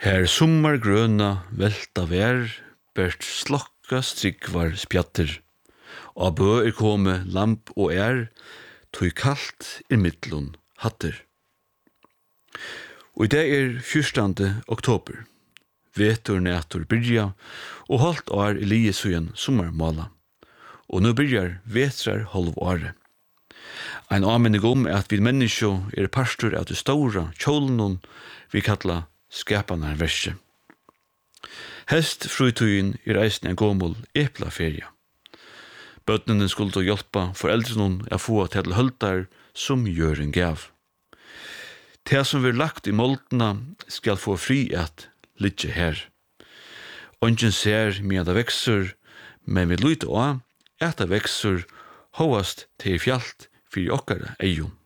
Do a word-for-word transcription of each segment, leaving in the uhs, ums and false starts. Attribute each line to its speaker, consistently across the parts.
Speaker 1: Her sommar grøna velta vær, bert slokka strikvar spjatter. Og bø er kome lamp og er, tøy kalt er mittlun hatter. Og i det er fyrstande oktober. Vetur nætur byrja, og halvt år i lie sujan sommarmala. Og nu byrjar vetrar halv åre. Ein avmenning om er at vi menneskjo er parstur av det stora kjolnun vi kalla skapanar verse. Hest frutøyen er eisen en gomul eplaferia. Bøtnene skulle hjelpa foreldrenon a få til høldar som gjør en gav. Det som vi lagt i moldena skal få fri at ligge her. Ongen ser med det vekser, men vi lyder også at det vekser hovast til fjalt for okkara eion.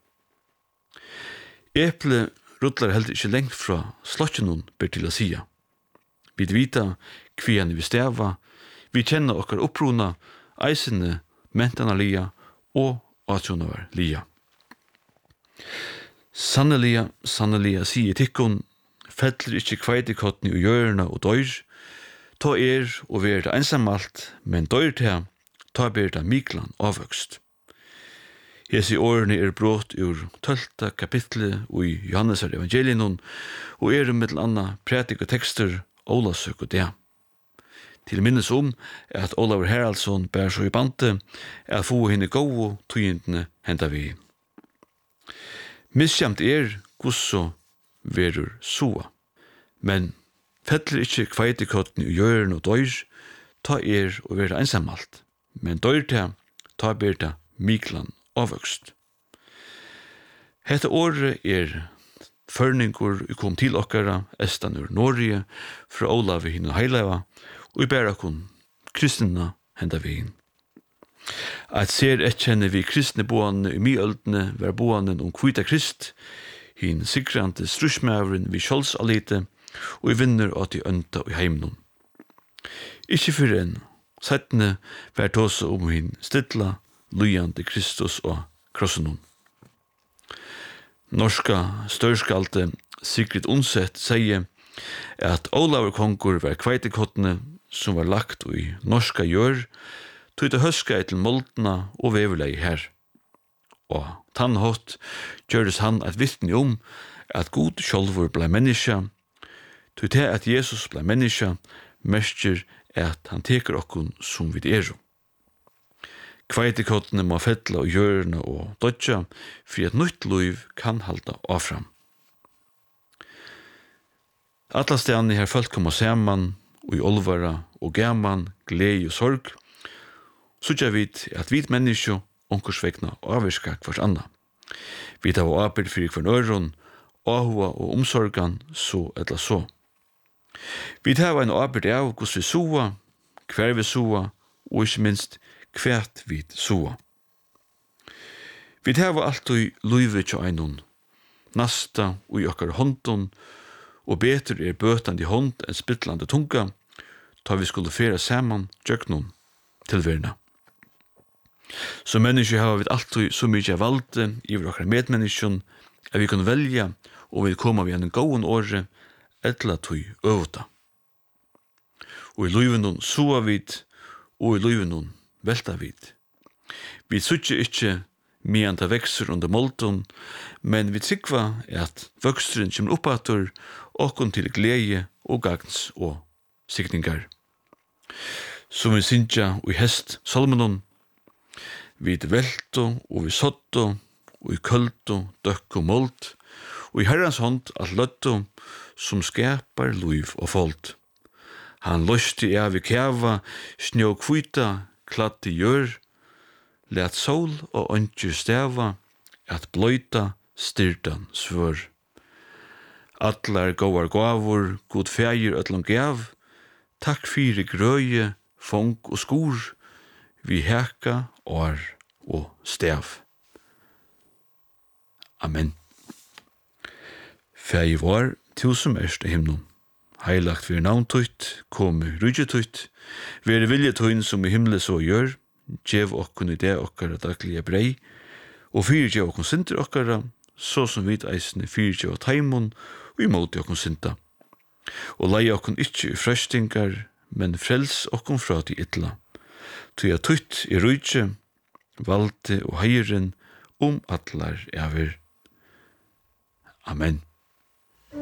Speaker 1: Eple rullar heller ikke lengt fra slotjenon ber til å sia. Vi vita kvian vi steva, vi kjenner okkar opprona, eisene, mentana lia og atjonavar lia. Sannelia, sannelia, sier tikkun, fettler ikkje kveitikottni og hjørna og døyr, ta er og ver det einsamalt, men døyr til, ta ber det miklan avvøkst. Hesi årene er brått ur tølta kapitlet i Johannes evangelion, og er mittel anna prætik og tekster, Olasøk og det. Til minnes om er at Olav Haraldsson bær så i bante, er få henne gode tøyendene henta vi. Misjamt er gusso verur soa, men fettler ikkje kveitikotten i hjørn og døyr, ta er og vera einsamalt, men døyr til, ta ber ta miklan avvøkst. Hette året er førningur i kom til okkara, estan ur Norge, fra Olav i hinn og heileva, og i bæra kun kristna henda vi inn. At ser etkjenne vi kristne boane i myøldene, ver boane om kvita krist, hinn sikrande strusmævren vi kjolsalite, og i vinner at de ønta i heimnum. Ikkje fyrir enn, settene ver tåse om hinn stidla, lujande Kristus og krossenum. Norska størskalte Sigrid Undset sier at Olavur kongur var kveitikottene som var lagt i norska gjør, tog det høska til moldna og veverlei her. Og tannhått gjøres han et vittne om at god sjolvur blei menneska, tog det at Jesus blei menneska, mestjer at han teker okkun som vid eru. Kveitikottene må fettla og hjørna og dodja, for at nytt liv kan halda avfram. Alla stedene her folk kommer saman, og i olvara og gaman, glede og sorg, så gjør vi at vi mennesker onkursvekna avvirka hvers anna. Vi tar av arbeid for hver øron, ahua og omsorgan, så eller så. Vi tar en arbeid av hos vi soa, hver vi soa, og ikke minst kvært vid soa. Vi tar alltid luive til einon, nasta og i okkar håndon, og betur er bøtandi hånd enn spittlande tunga, ta vi skulle færa saman djøknun til verna. Som mennesker har vi alltid så mykje valde i okkar medmenneskjon, at vi kan velja og vi koma vi en gåen åre, etla tøy øvta. Og i luivenon soa vid, og i luivenon velta vid. Vi sutje ikkje medan det vekser under molton, men vi tryggva at vøkstren kommer oppatur, okkon til glede og gagns og sikningar. Som vi synsja og i hest salmenon, vid velto og vi sotto, og i kølto, døkk og mold, og i herrans hånd at løtto, som skapar luiv og fold. Han løsti av i kjava, snjå kvita, klatt i gjør, let sol og ønsker steva, at bløyta styrtan svør. Atlar gåar gavur, god fægir öllum gav, takk fyrir grøye, fong og skor, vi heka, år og stev. Amen. Fægir var, til som erst i himnum. Heilagt vir navntøyt, komi rydjetøyt, vere viljetøyn som i himle så gjør, gjev okkun i det okkara daglige brei, og fyrir gjev okkun sinter okkara, så som vit eisne fyrir gjev taimon, og i måte okkun sinta. Og leie okkon ikkje i frøstingar, men frels okkon fra de ytla. Tog jeg tutt i rujtje, valde og heiren om atlar ever. Amen.